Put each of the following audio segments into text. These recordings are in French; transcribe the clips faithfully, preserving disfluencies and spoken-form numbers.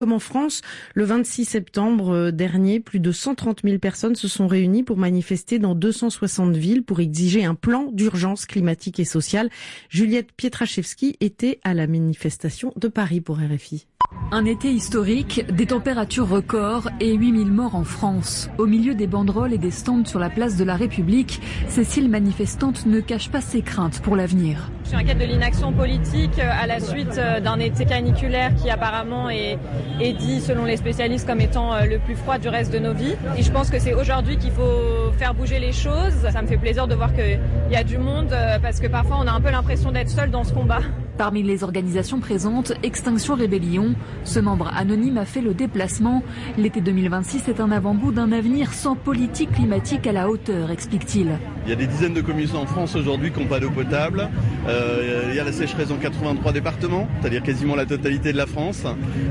Comme en France, le vingt-six septembre dernier, plus de cent trente mille personnes se sont réunies pour manifester dans deux cent soixante villes pour exiger un plan d'urgence climatique et sociale. Juliette Pietraszewski était à la manifestation de Paris pour R F I. Un été historique, des températures records et huit mille morts en France. Au milieu des banderoles et des stands sur la place de la République, Cécile, manifestante, ne cache pas ses craintes pour l'avenir. Je suis inquiète de l'inaction politique à la suite d'un été caniculaire qui apparemment est, est dit, selon les spécialistes, comme étant le plus froid du reste de nos vies. Et je pense que c'est aujourd'hui qu'il faut faire bouger les choses. Ça me fait plaisir de voir qu'il y a du monde parce que parfois on a un peu l'impression d'être seul dans ce combat. Parmi les organisations présentes, Extinction Rébellion. Ce membre anonyme a fait le déplacement. L'été deux mille vingt-six est un avant-goût d'un avenir sans politique climatique à la hauteur, explique-t-il. Il y a des dizaines de communes en France aujourd'hui qui n'ont pas d'eau potable. Euh, il y a la sécheresse dans quatre-vingt-trois départements, c'est-à-dire quasiment la totalité de la France.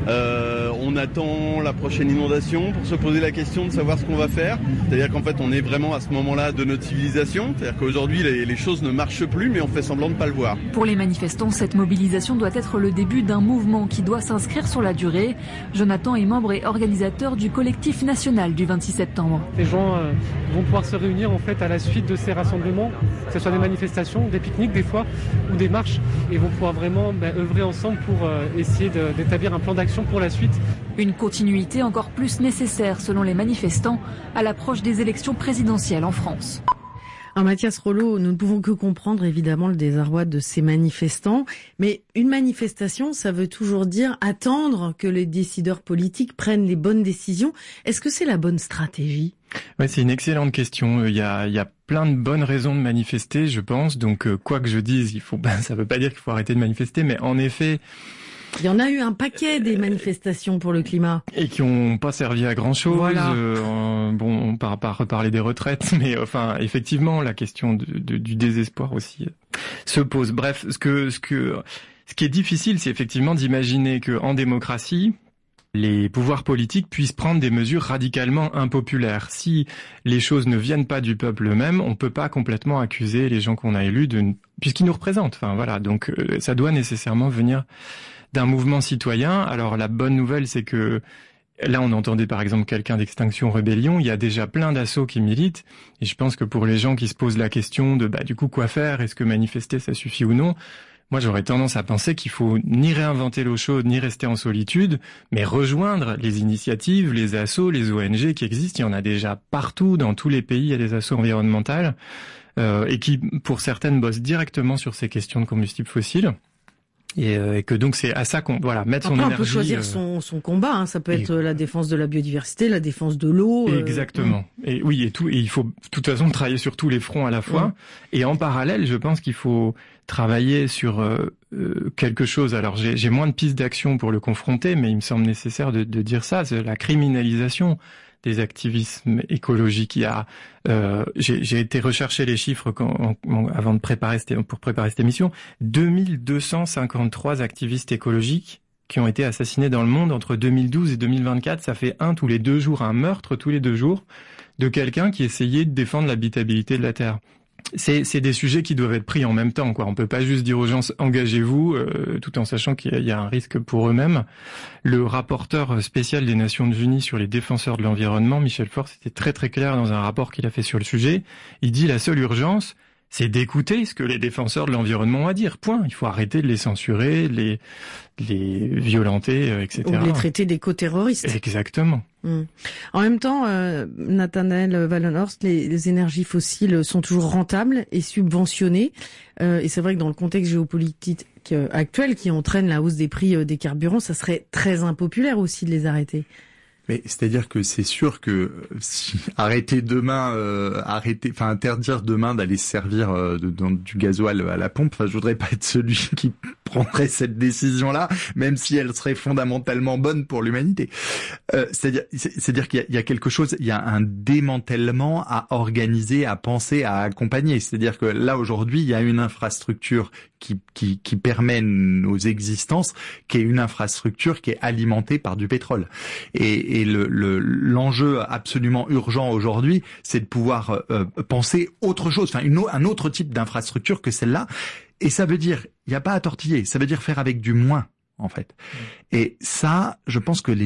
Euh, on attend la prochaine inondation pour se poser la question de savoir ce qu'on va faire. C'est-à-dire qu'en fait, on est vraiment à ce moment-là de notre civilisation. C'est-à-dire qu'aujourd'hui, les, les choses ne marchent plus, mais on fait semblant de ne pas le voir. Pour les manifestants, cette mobilisation doit être le début d'un mouvement qui doit s'inscrire sur la durée. Jonathan est membre et organisateur du collectif national du vingt-six septembre. Les gens euh, vont pouvoir se réunir en fait à la suite de ces rassemblements, que ce soit des manifestations, des pique-niques des fois, ou des marches, et vont pouvoir vraiment bah, œuvrer ensemble pour euh, essayer de, d'établir un plan d'action pour la suite. Une continuité encore plus nécessaire selon les manifestants à l'approche des élections présidentielles en France. Alors Mathias Rollo, nous ne pouvons que comprendre évidemment le désarroi de ces manifestants, mais une manifestation, ça veut toujours dire attendre que les décideurs politiques prennent les bonnes décisions. Est-ce que c'est la bonne stratégie ? Ouais, c'est une excellente question. Il y a, il y a plein de bonnes raisons de manifester, je pense. Donc, quoi que je dise, il faut, ben, ça veut pas dire qu'il faut arrêter de manifester, mais en effet, il y en a eu un paquet des manifestations pour le climat. Et qui ont pas servi à grand chose. Voilà. Euh, bon, on va pas reparler des retraites, mais enfin, effectivement, la question de, de, du désespoir aussi se pose. Bref, ce que, ce que, ce qui est difficile, c'est effectivement d'imaginer que en démocratie, les pouvoirs politiques puissent prendre des mesures radicalement impopulaires. Si les choses ne viennent pas du peuple eux-mêmes, on peut pas complètement accuser les gens qu'on a élus de, puisqu'ils nous représentent. Enfin, voilà. Donc, euh, ça doit nécessairement venir d'un mouvement citoyen. Alors la bonne nouvelle, c'est que là, on entendait par exemple quelqu'un d'Extinction Rébellion. Il y a déjà plein d'assauts qui militent. Et je pense que pour les gens qui se posent la question de bah du coup quoi faire, est-ce que manifester ça suffit ou non, moi j'aurais tendance à penser qu'il faut ni réinventer l'eau chaude, ni rester en solitude, mais rejoindre les initiatives, les assos, les O N G qui existent. Il y en a déjà partout, dans tous les pays, il y a des assos environnementales euh, et qui, pour certaines, bossent directement sur ces questions de combustibles fossiles. Et, euh, et que donc c'est à ça qu'on voilà mettre Après, son on énergie. On peut choisir euh... son, son combat. Hein. Ça peut être et... la défense de la biodiversité, la défense de l'eau. Euh... Exactement. Mmh. Et oui, et tout. Et il faut de toute façon travailler sur tous les fronts à la fois. Mmh. Et en parallèle, je pense qu'il faut travailler sur euh, euh, quelque chose. Alors j'ai, j'ai moins de pistes d'action pour le confronter, mais il me semble nécessaire de, de dire ça. C'est la criminalisation des activismes écologiques. Il y a, euh, j'ai, j'ai été rechercher les chiffres quand, en, avant de préparer cette, pour préparer cette émission. deux mille deux cent cinquante-trois activistes écologiques qui ont été assassinés dans le monde entre deux mille douze et deux mille vingt-quatre. Ça fait un tous les deux jours, un meurtre tous les deux jours de quelqu'un qui essayait de défendre l'habitabilité de la Terre. C'est, c'est des sujets qui doivent être pris en même temps, quoi. On peut pas juste dire aux gens engagez-vous, euh, tout en sachant qu'il y a, il y a un risque pour eux-mêmes. Le rapporteur spécial des Nations Unies sur les défenseurs de l'environnement, Michel Faure, c'était très très clair dans un rapport qu'il a fait sur le sujet. Il dit la seule urgence, c'est d'écouter ce que les défenseurs de l'environnement ont à dire. Point. Il faut arrêter de les censurer, les les violenter, et cetera. Ou les traiter d'éco-terroristes. Exactement. Mmh. En même temps, euh, Nathanaël Wallenhorst, les, les énergies fossiles sont toujours rentables et subventionnées. Euh, et c'est vrai que dans le contexte géopolitique actuel qui entraîne la hausse des prix des carburants, ça serait très impopulaire aussi de les arrêter. Mais c'est-à-dire que c'est sûr que si arrêter demain, euh, arrêter, enfin interdire demain d'aller se servir euh, de, de, du gasoil à la pompe. Enfin, je voudrais pas être celui qui prendrait cette décision-là, même si elle serait fondamentalement bonne pour l'humanité. Euh, c'est-à-dire, c'est-à-dire qu'il y a, il y a quelque chose, il y a un démantèlement à organiser, à penser, à accompagner. C'est-à-dire que là aujourd'hui, il y a une infrastructure qui qui qui permet nos existences, qui est une infrastructure qui est alimentée par du pétrole. Et, et le, le l'enjeu absolument urgent aujourd'hui, c'est de pouvoir euh, penser autre chose, enfin une, un autre type d'infrastructure que celle-là. Et ça veut dire, il n'y a pas à tortiller, ça veut dire faire avec du moins, en fait. Et ça, je pense que les